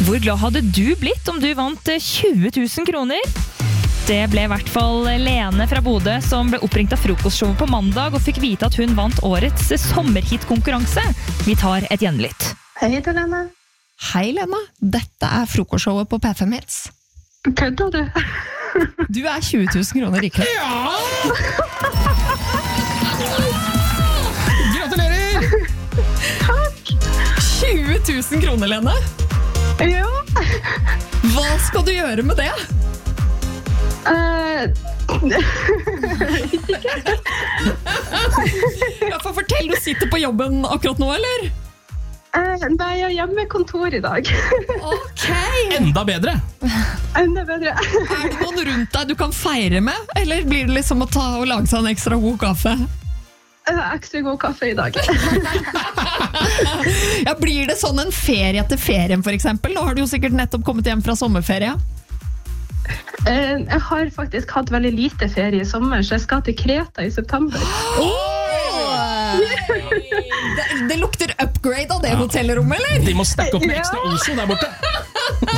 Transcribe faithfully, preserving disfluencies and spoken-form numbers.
Hvor glad hadde du blitt om du vant tjue tusen kroner? Det ble i hvert fall Lene fra Bodø som ble oppringt av frokostshowet på mandag og fikk vite at hun vant årets sommerhit-konkurranse. Vi tar et gjenlytt. Hei, det er Lene. Hei, Lene. Dette er frokostshowet på P fem Hits. Kødder du? Du er tjue tusen kroner rikere. Ja! Gratulerer! Takk! tjue tusen kroner, Lene. Ja. Hva skal du gjøre med det? Uh, Ja, for fortell, du sitter på jobben akkurat nå, eller? uh, nei, jeg er hjemme med kontor i dag. Ok. Enda bedre. Enda bedre. Er det noen rundt deg du kan feire med? Eller blir det liksom å ta og lage seg en ekstra god kaffe? Uh, ekstra god kaffe i dag. Ja, blir det sånn en ferie etter ferien, for eksempel? Nå har du jo sikkert nettopp kommet hjem fra sommerferie. Uh, jeg har faktisk hatt veldig lite ferie i sommer, så jeg skal til Kreta i september. Det, det lukter upgrade av det hotellrommet, eller? De må stakke opp med ekstra Ozo der borte.